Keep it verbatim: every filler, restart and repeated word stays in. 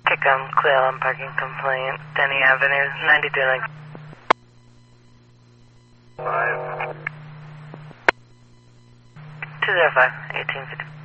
Kickham, Cleveland parking complaint, Denny Avenue, ninety-three Lincoln. Five. two zero five, eighteen fifty.